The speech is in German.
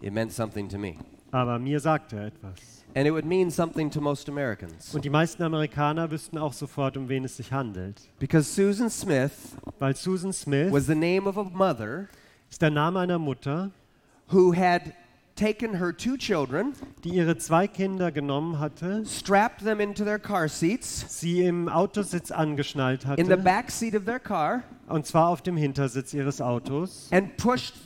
it meant something to me. aber mir sagte er etwas. And it would mean something to most Americans. Und die meisten Amerikaner wüssten auch sofort, um wen es sich handelt. Because Susan Smith Weil Susan Smith was the name of a mother ist der Name einer Mutter, who had taken her 2 children, die ihre 2 Kinder genommen hatte, strapped them into their car seats, sie im Autositz angeschnallt in the hatte, back seat of their car, und zwar auf dem Hintersitz ihres Autos, and pushed